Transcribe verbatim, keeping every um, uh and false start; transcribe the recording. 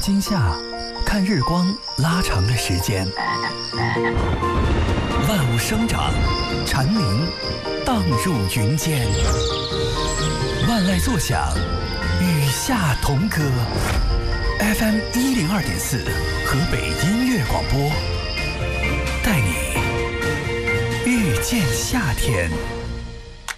今夏，看日光拉长的时间。万物生长，蝉鸣荡入云间。万籁作响，与夏同歌。F M 一零二点四，河北音乐广播，带你遇见夏天。